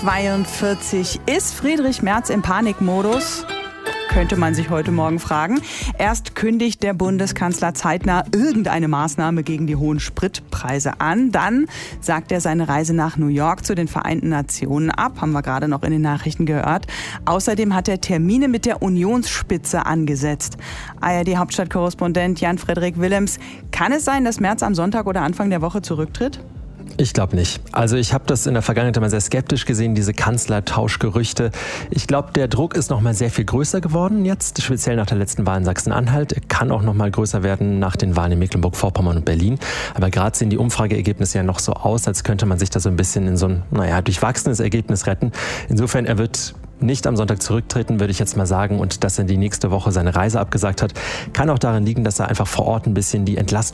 7:42 Uhr. Ist Friedrich Merz im Panikmodus? Könnte man sich heute Morgen fragen. Erst kündigt der Bundeskanzler zeitnah irgendeine Maßnahme gegen die hohen Spritpreise an. Dann sagt er seine Reise nach New York zu den Vereinten Nationen ab. Haben wir gerade noch in den Nachrichten gehört. Außerdem hat er Termine mit der Unionsspitze angesetzt. ARD-Hauptstadtkorrespondent Jan-Frederik Willems. Kann es sein, dass Merz am Sonntag oder Anfang der Woche zurücktritt? Ich glaube nicht. Also ich habe das in der Vergangenheit immer sehr skeptisch gesehen, diese Kanzlertauschgerüchte. Ich glaube, der Druck ist noch mal sehr viel größer geworden jetzt, speziell nach der letzten Wahl in Sachsen-Anhalt. Er kann auch noch mal größer werden nach den Wahlen in Mecklenburg-Vorpommern und Berlin. Aber gerade sehen die Umfrageergebnisse ja noch so aus, als könnte man sich da so ein bisschen in so ein, durchwachsenes Ergebnis retten. Insofern, er wird nicht am Sonntag zurücktreten, würde ich jetzt mal sagen. Und dass er die nächste Woche seine Reise abgesagt hat, kann auch daran liegen, dass er einfach vor Ort ein bisschen die Entlastung